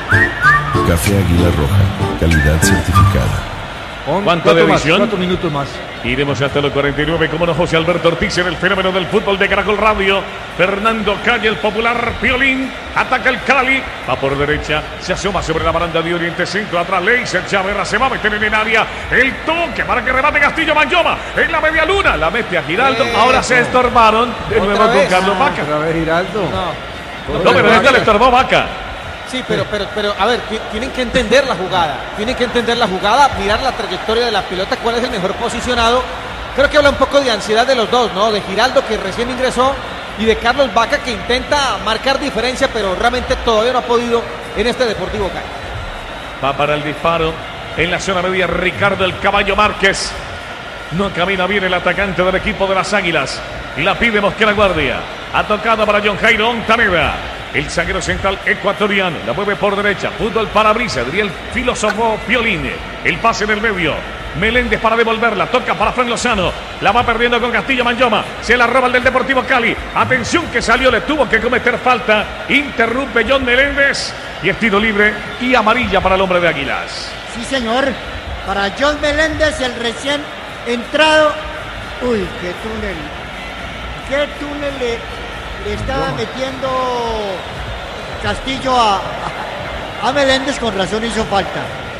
Café Águila Roja, calidad certificada. ¿Cuánto de edición? Cuatro minutos más. Iremos hasta los cuarenta y nueve, como no, José Alberto Ortiz en el fenómeno del fútbol de Caracol Radio. Fernando Calle, el popular Piolín, ataca el Cali, va por derecha, se asoma sobre la baranda de Oriente Centro, atrás Leiser Chaverra, se va a meter en el área, el toque para que remate Castillo Mayoma, en la media luna, la mete a Giraldo, eh, ahora se estorbaron, de nuevo con Carlos Vaca. Otra vez Giraldo. No, no, pero esta le estorbó Vaca. Sí, pero, pero, pero, a ver, tienen que entender la jugada, tienen que entender la jugada, mirar la trayectoria de la pelota, cuál es el mejor posicionado. Creo que habla un poco de ansiedad de los dos, ¿no? De Giraldo, que recién ingresó, y de Carlos Vaca, que intenta marcar diferencia, pero realmente todavía no ha podido en este Deportivo Cali. Va para el disparo en la zona media Ricardo el Caballo Márquez. No camina bien el atacante del equipo de las Águilas. La pide Mosquera Guardia. Ha tocado para John Jairo Ontaneda. El zaguero central ecuatoriano la mueve por derecha. Fútbol para brisa, diría el filósofo Piolín. El pase en el medio. Meléndez para devolverla. Toca para Fran Lozano. La va perdiendo con Castillo Mayoma. Se la roba el del Deportivo Cali. Atención que salió, le tuvo que cometer falta. Interrumpe John Meléndez. Y es tiro libre y amarilla para el hombre de Águilas. Sí, señor. Para John Meléndez, el recién entrado. Uy, qué túnel. Qué túnel le... Le estaba metiendo Castillo a, a, a Meléndez, con razón hizo falta.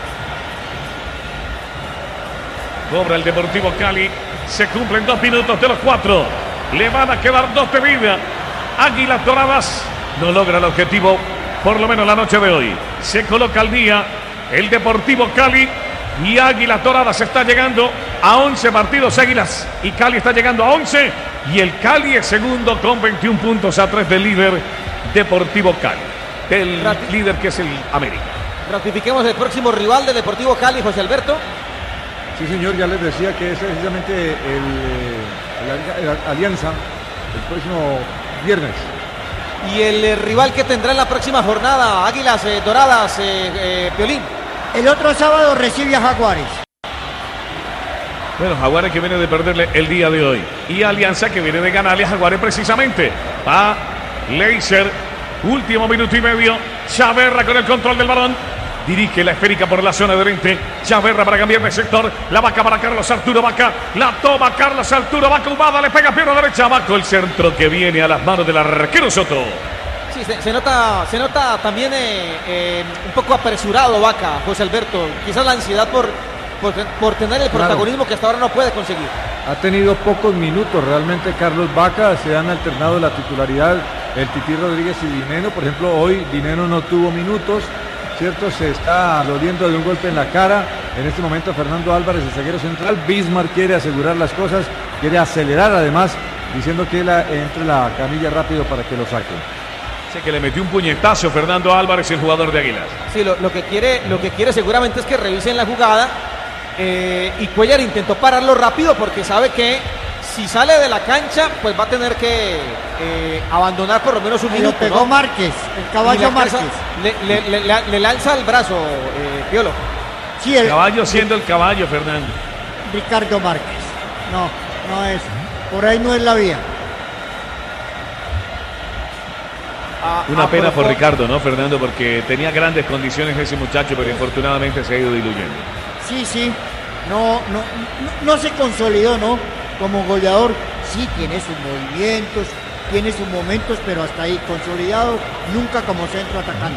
Cobra el Deportivo Cali. Se cumplen dos minutos de los cuatro. Le van a quedar dos de vida. Águilas Doradas no logra el objetivo, por lo menos la noche de hoy. Se coloca al día el Deportivo Cali. Y Águilas Doradas está llegando a once partidos. Águilas y Cali está llegando a once. Y el Cali es segundo con veintiún puntos a tres del líder Deportivo Cali. El Rati- líder que es el América. Ratifiquemos el próximo rival de Deportivo Cali, José Alberto. Sí, señor, ya les decía que es precisamente el, el, el, el Alianza el próximo viernes. Y el eh, rival que tendrá en la próxima jornada, Águilas eh, Doradas, eh, eh, Piolín. El otro sábado recibe a Jaguares. Bueno, Jaguares que viene de perderle el día de hoy. Y Alianza que viene de ganarle a Jaguares precisamente. Va Leiser, último minuto y medio. Chaverra con el control del balón. Dirige la esférica por la zona de Oriente. Chaverra para cambiar de sector. La vaca para Carlos Arturo Vaca. La toma Carlos Arturo Vaca. Humada, le pega pierna derecha. Vaca el centro que viene a las manos del arquero Soto. Sí, se, se nota, se nota también eh, eh, un poco apresurado Vaca, José Alberto. Quizás la ansiedad por, por, por tener el protagonismo claro. que hasta ahora no puede conseguir. Ha tenido pocos minutos realmente Carlos Vaca. Se han alternado la titularidad el Tití Rodríguez y Dineno. Por ejemplo, hoy Dineno no tuvo minutos, ¿cierto? Se está doliendo de un golpe en la cara. En este momento Fernando Álvarez, el zaguero central. Bismarck quiere asegurar las cosas, quiere acelerar además, diciendo que él entre la camilla rápido para que lo saquen. Sé que le metió un puñetazo Fernando Álvarez, el jugador de Águilas. Sí, lo, lo que quiere, lo que quiere seguramente es que revisen la jugada. Eh, y Cuellar intentó pararlo rápido porque sabe que si sale de la cancha, pues va a tener que eh, abandonar por lo menos un Ahí minuto. lo pegó ¿no? Márquez, el caballo Márquez. Le, le, le, le, le lanza el brazo, eh, Piolo. Sí, el caballo siendo el caballo, Fernando. Ricardo Márquez. No, no es. Por ahí no es la vía. Ah, Una ah, pena por por Ricardo, ¿no, Fernando? Porque tenía grandes condiciones ese muchacho, pero infortunadamente se ha ido diluyendo. Sí, sí. No, no, no, no se consolidó, ¿no? Como goleador, sí tiene sus movimientos, tiene sus momentos, pero hasta ahí consolidado, nunca como centro atacante.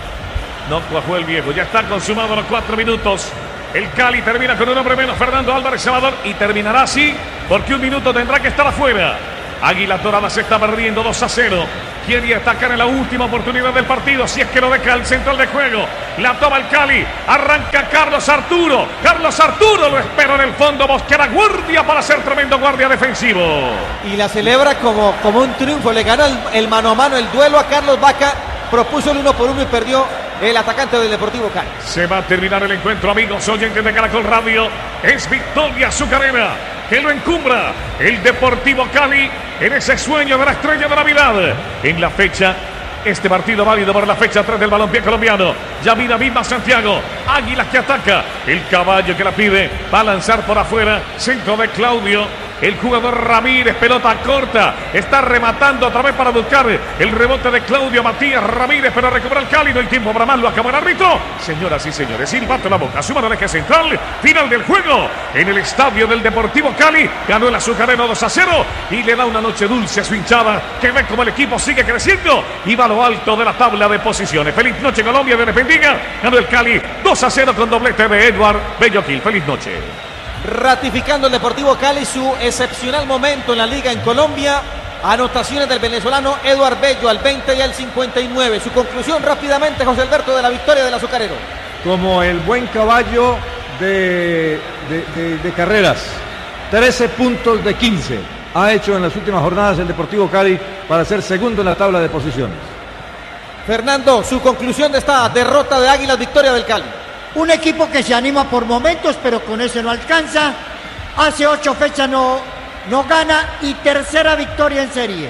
No cuajó el viejo, ya está consumado los cuatro minutos. El Cali termina con un hombre menos, Fernando Álvarez Salvador, y terminará así porque un minuto tendrá que estar afuera. Águila Dorada se está perdiendo dos a cero. Quiere atacar en la última oportunidad del partido, si es que lo deja el central de juego. La toma el Cali, arranca Carlos Arturo. Carlos Arturo lo espera en el fondo, Mosquera guardia para ser tremendo guardia defensivo. Y la celebra como, como un triunfo, le ganó el, el mano a mano, el duelo a Carlos Vaca, propuso el uno por uno y perdió el atacante del Deportivo Cali. Se va a terminar el encuentro, amigos oyentes de Caracol Radio. Es victoria azucarera que lo encumbra el Deportivo Cali en ese sueño de la estrella de Navidad. En la fecha, este partido válido por la fecha tres del balompié colombiano. Ya mira misma Santiago. Águilas que ataca. El caballo que la pide. Va a lanzar por afuera. Centro de Claudio. El jugador Ramírez, pelota corta. Está rematando otra vez para buscar el rebote de Claudio Matías Ramírez, pero recupera el Cali. No hay tiempo para más, lo acaba el árbitro. Señoras y señores, silbato en la boca. Suma al eje central. Final del juego en el estadio del Deportivo Cali. Ganó el azucarero dos a cero y le da una noche dulce a su hinchada, que ve como el equipo sigue creciendo y va a lo alto de la tabla de posiciones. Feliz noche, Colombia, de bendiga. Ganó el Cali dos a cero con doblete de Eduard Belloquil. Feliz noche. Ratificando el Deportivo Cali su excepcional momento en la liga en Colombia. Anotaciones del venezolano Eduard Bello al veinte y al cincuenta y nueve. Su conclusión rápidamente, José Alberto, de la victoria del azucarero. Como el buen caballo de, de, de, de carreras. trece puntos de quince ha hecho en las últimas jornadas el Deportivo Cali para ser segundo en la tabla de posiciones. Fernando, su conclusión de esta derrota de Águilas, victoria del Cali. Un equipo que se anima por momentos, pero con ese no alcanza. Hace ocho fechas no, no gana y tercera victoria en serie.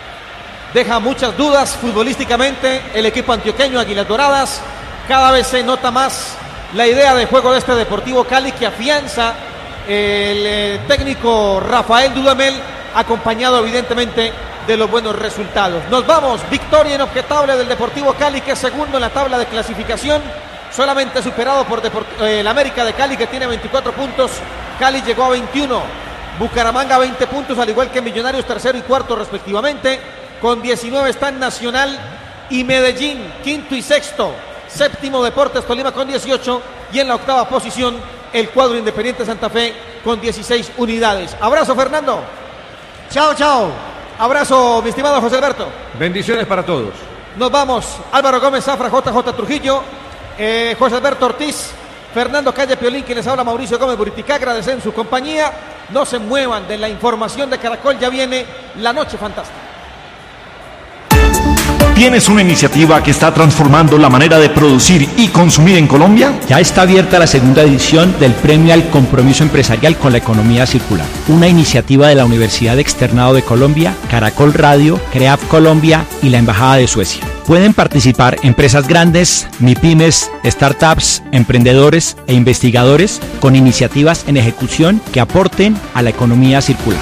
Deja muchas dudas futbolísticamente el equipo antioqueño, Águilas Doradas. Cada vez se nota más la idea de juego de este Deportivo Cali, que afianza el eh, técnico Rafael Dudamel, acompañado evidentemente de los buenos resultados. Nos vamos, victoria inobjetable del Deportivo Cali, que es segundo en la tabla de clasificación, solamente superado por Deport- eh, el América de Cali, que tiene veinticuatro puntos. Cali llegó a veintiuno, Bucaramanga veinte puntos, al igual que Millonarios tercero y cuarto respectivamente. Con diecinueve están Nacional y Medellín, quinto y sexto. Séptimo Deportes Tolima con dieciocho, y en la octava posición el cuadro Independiente Santa Fe con dieciséis unidades. Abrazo, Fernando. Chao, chao. Abrazo, mi estimado José Alberto. Bendiciones para todos. Nos vamos. Álvaro Gómez Zafra, J J Trujillo, eh, José Alberto Ortiz, Fernando Calle Piolín, quien les habla, Mauricio Gómez Buriticá. Agradecen su compañía. No se muevan de la información de Caracol. Ya viene la noche fantástica. ¿Tienes una iniciativa que está transformando la manera de producir y consumir en Colombia? Ya está abierta la segunda edición del Premio al Compromiso Empresarial con la Economía Circular, una iniciativa de la Universidad Externado de Colombia, Caracol Radio, CREAF Colombia y la Embajada de Suecia. Pueden participar empresas grandes, MIPYMES, startups, emprendedores e investigadores con iniciativas en ejecución que aporten a la economía circular.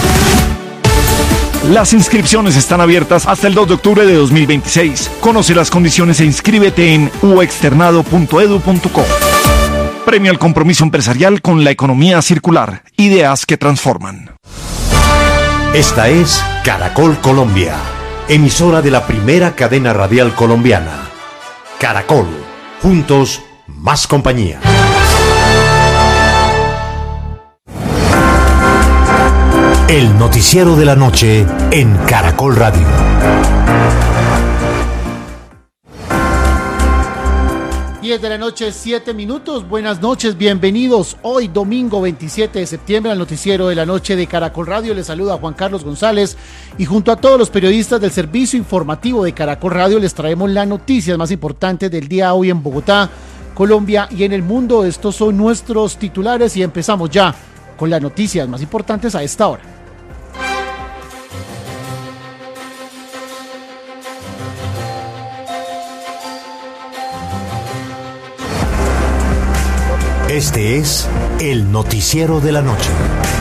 Las inscripciones están abiertas hasta el dos de octubre de dos mil veintiséis. Conoce las condiciones e inscríbete en u externado punto edu punto co. Premio al Compromiso Empresarial con la Economía Circular. Ideas que transforman. Esta es Caracol Colombia, emisora de la primera cadena radial colombiana. Caracol, juntos, más compañía. El noticiero de la noche en Caracol Radio. diez de la noche, siete minutos. Buenas noches, bienvenidos. Hoy, domingo veintisiete de septiembre, al noticiero de la noche de Caracol Radio. Les saluda Juan Carlos González y junto a todos los periodistas del servicio informativo de Caracol Radio les traemos las noticias más importantes del día hoy en Bogotá, Colombia y en el mundo. Estos son nuestros titulares y empezamos ya con las noticias más importantes a esta hora. Este es el noticiero de la noche.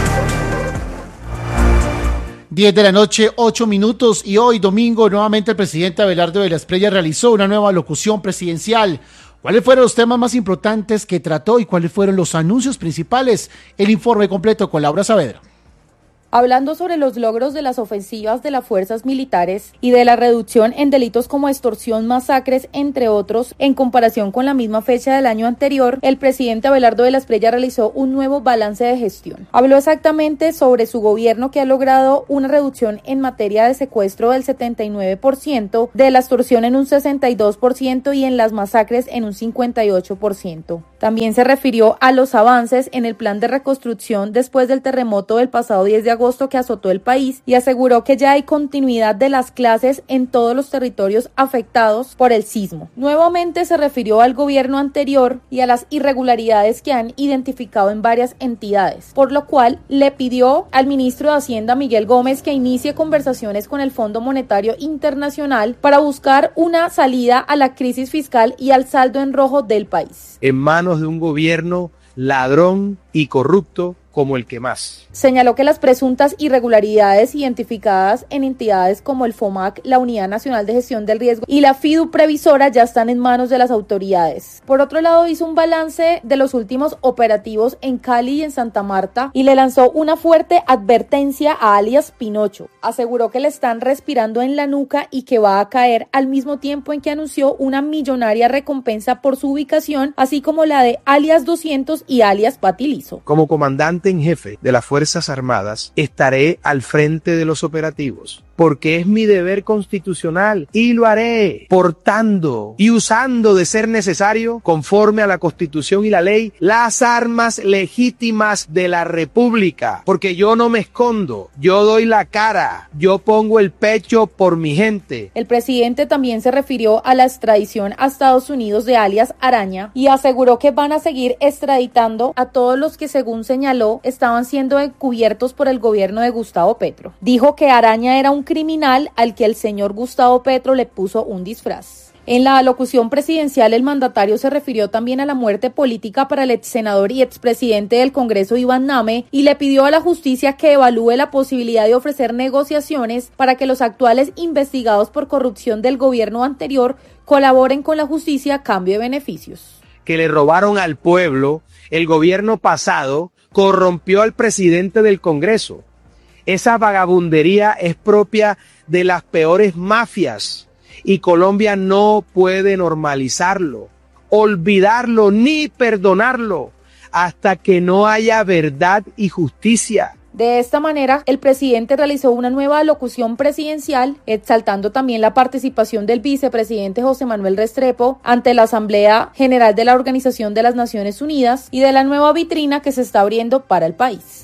diez de la noche, ocho minutos, y hoy domingo nuevamente el presidente Abelardo de la Espriella realizó una nueva locución presidencial. ¿Cuáles fueron los temas más importantes que trató y cuáles fueron los anuncios principales? El informe completo con Laura Saavedra. Hablando sobre los logros de las ofensivas de las fuerzas militares y de la reducción en delitos como extorsión, masacres, entre otros, en comparación con la misma fecha del año anterior, el presidente Abelardo de la Espriella realizó un nuevo balance de gestión. Habló exactamente sobre su gobierno, que ha logrado una reducción en materia de secuestro del setenta y nueve por ciento, de la extorsión en un sesenta y dos por ciento y en las masacres en un cincuenta y ocho por ciento. También se refirió a los avances en el plan de reconstrucción después del terremoto del pasado diez de agosto que azotó el país y aseguró que ya hay continuidad de las clases en todos los territorios afectados por el sismo. Nuevamente se refirió al gobierno anterior y a las irregularidades que han identificado en varias entidades, por lo cual le pidió al ministro de Hacienda, Miguel Gómez, que inicie conversaciones con el Fondo Monetario Internacional para buscar una salida a la crisis fiscal y al saldo en rojo del país. En manos de un gobierno ladrón y corrupto como el que más. Señaló que las presuntas irregularidades identificadas en entidades como el FOMAC, la Unidad Nacional de Gestión del Riesgo y la FIDU Previsora ya están en manos de las autoridades. Por otro lado, hizo un balance de los últimos operativos en Cali y en Santa Marta y le lanzó una fuerte advertencia a alias Pinocho. Aseguró que le están respirando en la nuca y que va a caer, al mismo tiempo en que anunció una millonaria recompensa por su ubicación, así como la de alias doscientos y alias Patilizo. Como comandante en jefe de las Fuerzas Armadas, estaré al frente de los operativos, porque es mi deber constitucional y lo haré portando y usando, de ser necesario, conforme a la Constitución y la ley, las armas legítimas de la República, porque yo no me escondo, yo doy la cara, yo pongo el pecho por mi gente. El presidente también se refirió a la extradición a Estados Unidos de alias Araña y aseguró que van a seguir extraditando a todos los que, según señaló, estaban siendo encubiertos por el gobierno de Gustavo Petro. Dijo que Araña era un criminal al que el señor Gustavo Petro le puso un disfraz. En la alocución presidencial, el mandatario se refirió también a la muerte política para el ex senador y expresidente del Congreso, Iván Name, y le pidió a la justicia que evalúe la posibilidad de ofrecer negociaciones para que los actuales investigados por corrupción del gobierno anterior colaboren con la justicia a cambio de beneficios. Que le robaron al pueblo, el gobierno pasado corrompió al presidente del Congreso. Esa vagabundería es propia de las peores mafias y Colombia no puede normalizarlo, olvidarlo ni perdonarlo hasta que no haya verdad y justicia. De esta manera, el presidente realizó una nueva alocución presidencial, exaltando también la participación del vicepresidente José Manuel Restrepo ante la Asamblea General de la Organización de las Naciones Unidas y de la nueva vitrina que se está abriendo para el país.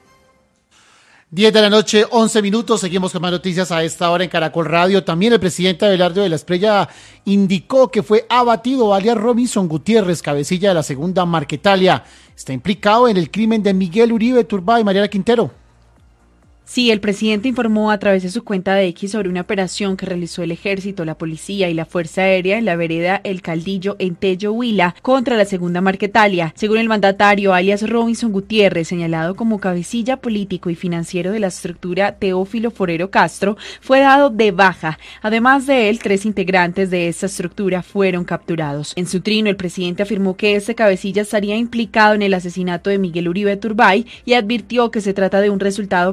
diez de la noche, once minutos, seguimos con más noticias a esta hora en Caracol Radio. También el presidente Abelardo de la Espriella indicó que fue abatido alias Robinson Gutiérrez, cabecilla de la segunda Marquetalia. Está implicado en el crimen de Miguel Uribe Turbay. Mariana Quintero. Sí, el presidente informó a través de su cuenta de X sobre una operación que realizó el Ejército, la Policía y la Fuerza Aérea en la vereda El Caldillo, en Tello, Huila, contra la segunda Marquetalia. Según el mandatario, alias Robinson Gutiérrez, señalado como cabecilla político y financiero de la estructura Teófilo Forero Castro, fue dado de baja. Además de él, tres integrantes de esta estructura fueron capturados. En su trino, el presidente afirmó que este cabecilla estaría implicado en el asesinato de Miguel Uribe Turbay y advirtió que se trata de un resultado preliminar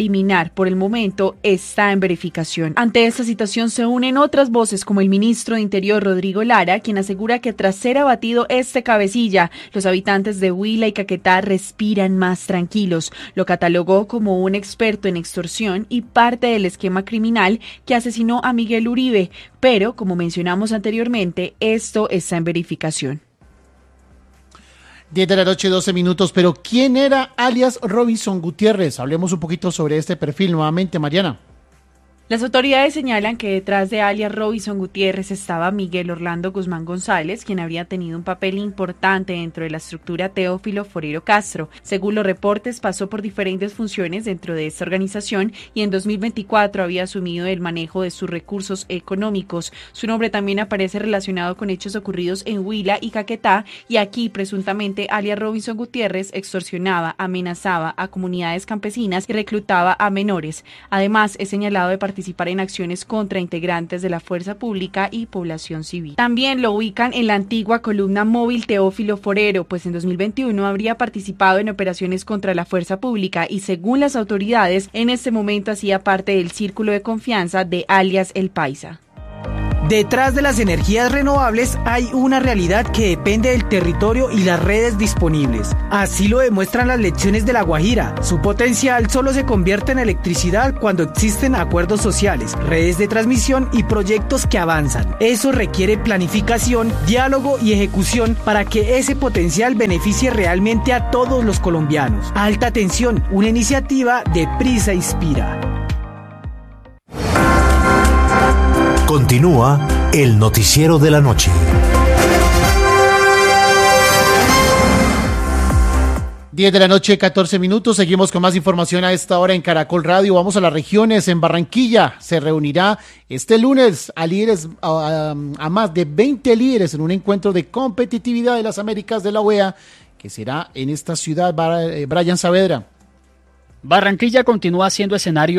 preliminar. Por el momento está en verificación. Ante esta situación se unen otras voces como el ministro de Interior Rodrigo Lara, quien asegura que tras ser abatido este cabecilla, los habitantes de Huila y Caquetá respiran más tranquilos. Lo catalogó como un experto en extorsión y parte del esquema criminal que asesinó a Miguel Uribe, pero como mencionamos anteriormente, esto está en verificación. diez de la noche, doce minutos, pero ¿quién era alias Robinson Gutiérrez? Hablemos un poquito sobre este perfil nuevamente, Mariana. Las autoridades señalan que detrás de alias Robinson Gutiérrez estaba Miguel Orlando Guzmán González, quien habría tenido un papel importante dentro de la estructura Teófilo Forero Castro. Según los reportes, pasó por diferentes funciones dentro de esta organización y en dos mil veinticuatro había asumido el manejo de sus recursos económicos. Su nombre también aparece relacionado con hechos ocurridos en Huila y Caquetá, y aquí presuntamente alias Robinson Gutiérrez extorsionaba, amenazaba a comunidades campesinas y reclutaba a menores. Además, es señalado de participar participar en acciones contra integrantes de la fuerza pública y población civil. También lo ubican en la antigua columna móvil Teófilo Forero, pues en dos mil veintiuno habría participado en operaciones contra la fuerza pública y según las autoridades, en este momento hacía parte del círculo de confianza de alias El Paisa. Detrás de las energías renovables hay una realidad que depende del territorio y las redes disponibles. Así lo demuestran las lecciones de La Guajira. Su potencial solo se convierte en electricidad cuando existen acuerdos sociales, redes de transmisión y proyectos que avanzan. Eso requiere planificación, diálogo y ejecución para que ese potencial beneficie realmente a todos los colombianos. Alta Tensión, una iniciativa de Prisa Inspira. Continúa el noticiero de la noche. diez de la noche, catorce minutos. Seguimos con más información a esta hora en Caracol Radio. Vamos a las regiones. En Barranquilla se reunirá este lunes a líderes, a, a más de veinte líderes en un encuentro de competitividad de las Américas de la O E A, que será en esta ciudad. Brian Saavedra. Barranquilla continúa siendo escenario